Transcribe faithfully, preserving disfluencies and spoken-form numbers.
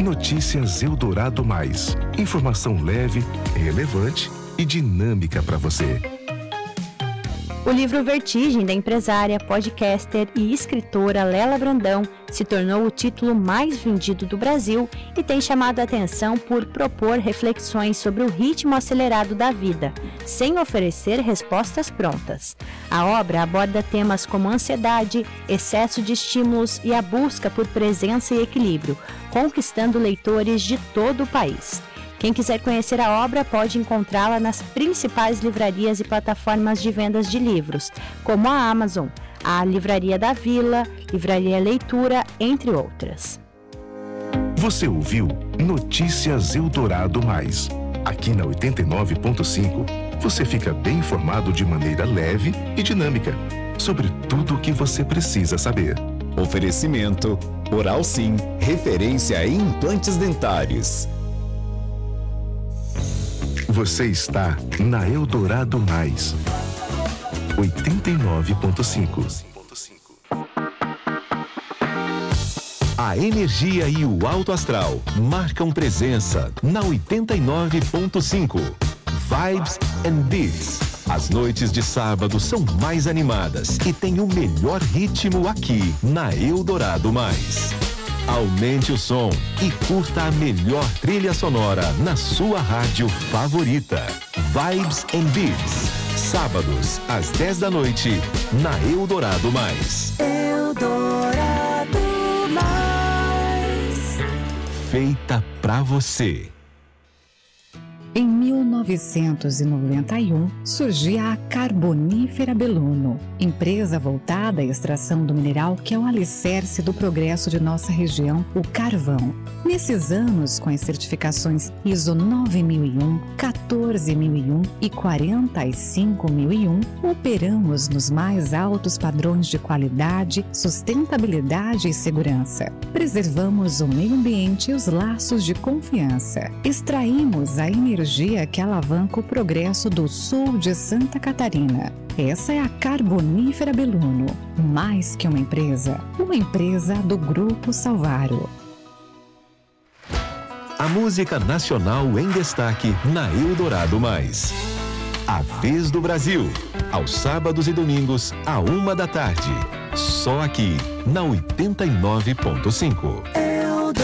Notícias Eldorado Mais. Informação leve, relevante e dinâmica para você. O livro Vertigem, da empresária, podcaster e escritora Lela Brandão, se tornou o título mais vendido do Brasil e tem chamado a atenção por propor reflexões sobre o ritmo acelerado da vida, sem oferecer respostas prontas. A obra aborda temas como ansiedade, excesso de estímulos e a busca por presença e equilíbrio, conquistando leitores de todo o país. Quem quiser conhecer a obra pode encontrá-la nas principais livrarias e plataformas de vendas de livros, como a Amazon, a Livraria da Vila, Livraria Leitura, entre outras. Você ouviu Notícias Eldorado Mais. Aqui na oitenta e nove ponto cinco, você fica bem informado de maneira leve e dinâmica sobre tudo o que você precisa saber. Oferecimento Oral Sim, referência em implantes dentários. Você está na Eldorado Mais, oitenta e nove ponto cinco. A energia e o alto astral marcam presença na oitenta e nove ponto cinco. Vibes and Beats. As noites de sábado são mais animadas e tem o melhor ritmo aqui na Eldorado Mais. Aumente o som e curta a melhor trilha sonora na sua rádio favorita. Vibes and Beats. Sábados, às dez da noite, na Eldorado Mais. Eldorado Mais. Feita pra você. Em mil novecentos e noventa e um, surgia a Carbonífera Belluno, empresa voltada à extração do mineral que é o alicerce do progresso de nossa região, o carvão. Nesses anos, com as certificações ISO nove mil e um, quatorze mil e um e quarenta e cinco mil e um, operamos nos mais altos padrões de qualidade, sustentabilidade e segurança. Preservamos o meio ambiente e os laços de confiança. Extraímos a energia que alavanca o progresso do sul de Santa Catarina. Essa é a Carbonífera Belluno, mais que uma empresa, uma empresa do Grupo Salvaro. A música nacional em destaque na Eldorado Mais. A Vez do Brasil, aos sábados e domingos, à uma da tarde. Só aqui, na oitenta e nove ponto cinco.